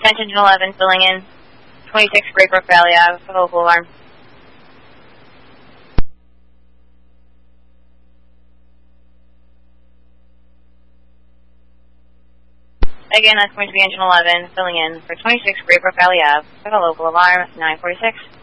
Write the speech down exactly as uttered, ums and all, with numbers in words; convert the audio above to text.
Dimension eleven, filling in. twenty-six Great Brook Valley Ave, for the local alarm. Again, that's going to be Engine eleven, filling in for twenty-six Great Brook Valley Ave, for the local alarm, nine forty-six.